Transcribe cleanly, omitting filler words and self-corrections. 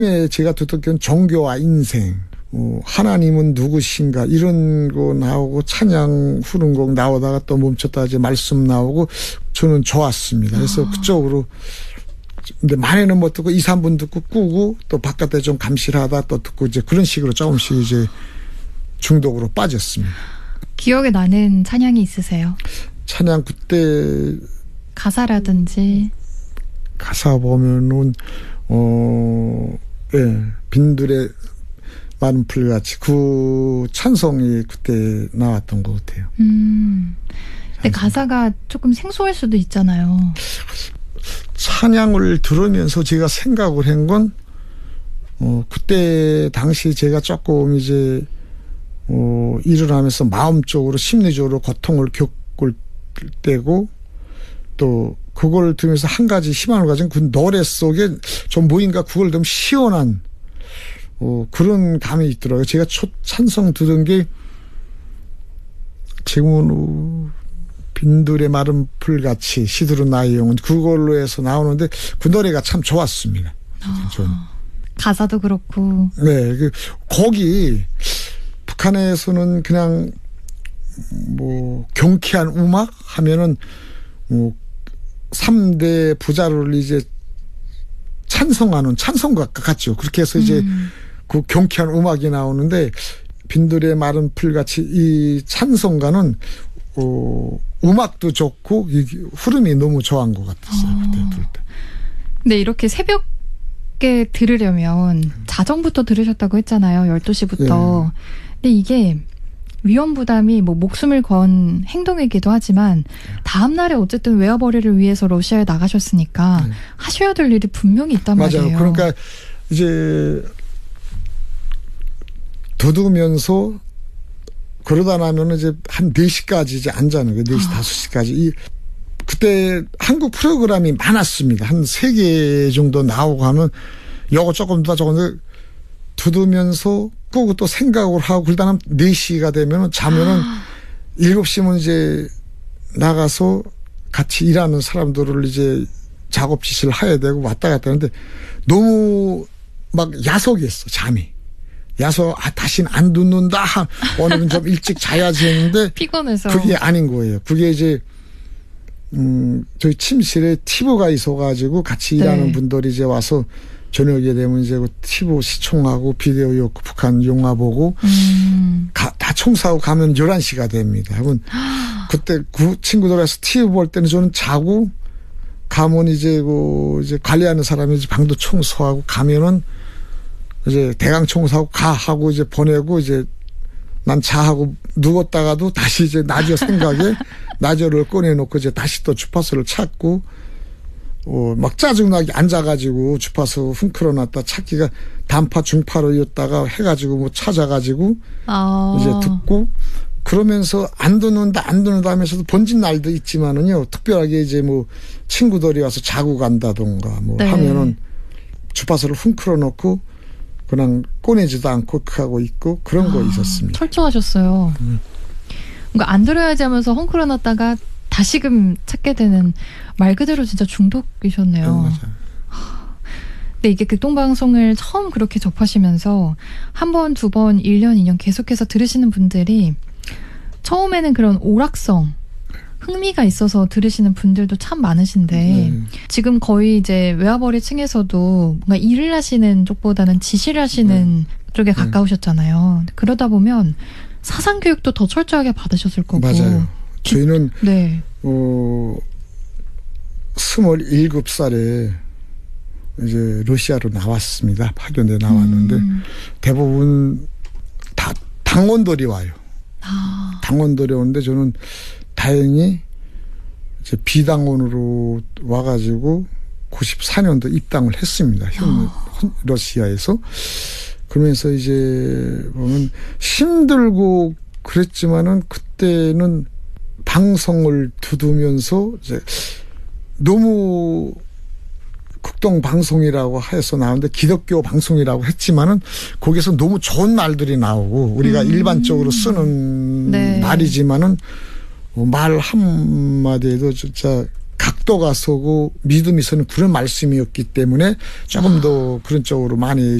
제가 듣던 종교와 인생, 하나님은 누구신가 이런 거 나오고 찬양 후른곡 나오다가 또 멈췄다 이제 말씀 나오고 저는 좋았습니다. 그래서 그쪽으로 근데 많이는 못 듣고 2, 3분 듣고 끄고 또 바깥에 좀 감실하다 또 듣고 이제 그런 식으로 조금씩 이제 중독으로 빠졌습니다. 기억에 나는 찬양이 있으세요? 찬양 그때 가사라든지 가사 보면은 예, 빈들의 많은 풀같이 그 찬송이 그때 나왔던 것 같아요. 근데 가사가 조금 생소할 수도 있잖아요. 찬양을 들으면서 제가 생각을 한 건 그때 당시 제가 조금 이제 일을 하면서 마음적으로 심리적으로 고통을 겪을 때고 또 그걸 들으면서 한 가지 희망을 가진 그 노래 속에 좀 뭐인가 그걸 좀 시원한 그런 감이 있더라고요. 제가 첫 찬송 들은 게 지금은 빈들의 마른 풀같이 시들은 나의 영혼 그걸로 해서 나오는데 그 노래가 참 좋았습니다. 가사도 그렇고. 네, 거기 북한에서는 그냥 뭐 경쾌한 음악 하면은 3대 부자를 이제 찬송하는 찬송가 같죠. 그렇게 해서 이제 그 경쾌한 음악이 나오는데 빈들의 마른 풀같이 이 찬송가는 음악도 좋고 흐름이 너무 좋아한 것 같았어요. 그때 들을 때. 근데 이렇게 새벽에 들으려면 자정부터 들으셨다고 했잖아요. 12시부터. 예. 근데 이게 위험 부담이 뭐 목숨을 건 행동이기도 하지만 다음 날에 어쨌든 외화벌이를 위해서 러시아에 나가셨으니까 하셔야 될 일이 분명히 있단 말이에요. 맞아요. 그러니까 이제 더두면서 그러다 나면 이제 한 4시까지 이제 안 자는 거예요. 4시, 5시까지. 그때 한국 프로그램이 많았습니다. 한 3개 정도 나오고 하면 요거 조금 더 조금 두두면서 끄고 또 생각을 하고 그러다 한 4시가 되면 자면은 7시면 이제 나가서 같이 일하는 사람들을 이제 작업 지시를 해야 되고 왔다 갔다 하는데 너무 막 야속했어, 잠이. 다시는 안 듣는다. 오늘은 좀 일찍 자야지 했는데. 피곤해서. 그게 아닌 거예요. 그게 이제, 저희 침실에 TV가 있어가지고 같이 일하는 분들이 이제 와서 저녁에 되면 이제 그 TV 시청하고 비디오 요구 북한 영화 보고 다 청소하고 가면 11시가 됩니다. 그때 그 친구들 와서 TV 볼 때는 저는 자고 가면 이제 이제 관리하는 사람이 이제 방도 청소하고 가면은 이제 대강 청소하고 하고 이제 보내고 이제 난 자하고 누웠다가도 다시 이제 낮에 생각에 낮에를 꺼내놓고 이제 다시 또 주파수를 찾고 막 짜증나게 앉아가지고 주파수 훔클어놨다 찾기가 단파 중파로였다가 해가지고 뭐 찾아가지고 이제 듣고 그러면서 안 듣는다 하면서도 번진 날도 있지만은요 특별하게 이제 뭐 친구들이 와서 자고 간다던가 뭐 하면은 주파수를 훔클어놓고 그냥 꺼내지도 않고 하고 있고 그런 거 있었습니다. 철저하셨어요. 그러니까 안 들어야지 하면서 헝클어놨다가 다시금 찾게 되는 말 그대로 진짜 중독이셨네요. 맞아요. 근데 이게 극동방송을 처음 그렇게 접하시면서 한 번, 두 번, 1년, 2년 계속해서 들으시는 분들이 처음에는 그런 오락성, 흥미가 있어서 들으시는 분들도 참 많으신데 지금 거의 이제 외화벌이 층에서도 뭔가 일을 하시는 쪽보다는 지시를 하시는 쪽에 가까우셨잖아요. 그러다 보면 사상교육도 더 철저하게 받으셨을 거고. 맞아요. 저희는 27살에 이제 러시아로 나왔습니다. 파견대 나왔는데 대부분 다 당원들이 와요. 당원들이 오는데 저는 다행히 이제 비당원으로 와가지고 94년도 입당을 했습니다. 러시아에서. 그러면서 이제 보면 힘들고 그랬지만은 그때는 방송을 두두면서 이제 너무 극동 방송이라고 해서 나오는데 기독교 방송이라고 했지만은 거기서 너무 좋은 말들이 나오고 우리가 일반적으로 쓰는 말이지만은 말 한마디에도 진짜 각도가 서고 믿음이 서는 그런 말씀이었기 때문에 조금 더 그런 쪽으로 많이